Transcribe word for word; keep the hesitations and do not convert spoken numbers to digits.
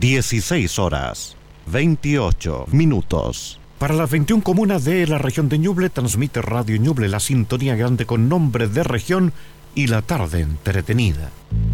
dieciséis horas, veintiocho minutos. Para las veintiuna comunas de la región de Ñuble, transmite Radio Ñuble, la sintonía grande con nombre de región y la tarde entretenida.